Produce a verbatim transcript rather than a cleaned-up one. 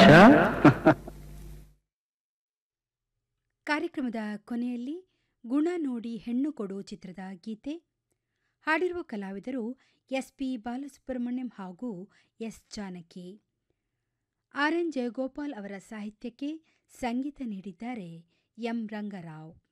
ಕಾರ್ಯಕ್ರಮದ ಕೊನೆಯಲ್ಲಿ ಗುಣ ನೋಡಿ ಹೆಣ್ಣು ಕೊಡು ಚಿತ್ರದ ಗೀತೆ ಹಾಡಿರುವ ಕಲಾವಿದರು ಎಸ್ ಪಿ ಬಾಲಸುಬ್ರಹ್ಮಣ್ಯಂ ಹಾಗೂ S Janaki. R N Jayagopal ಅವರ ಸಾಹಿತ್ಯಕ್ಕೆ ಸಂಗೀತ ನೀಡಿದ್ದಾರೆ ಎಂ ರಂಗರಾವ್.